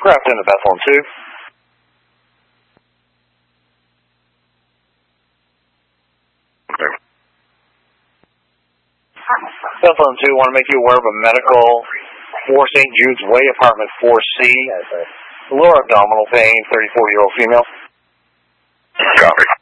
Craft into Bethlehem 2. Bethlehem 2, want to make you aware of a medical for St. Jude's Way, apartment 4C. Lower abdominal pain, 34-year-old female. Copy.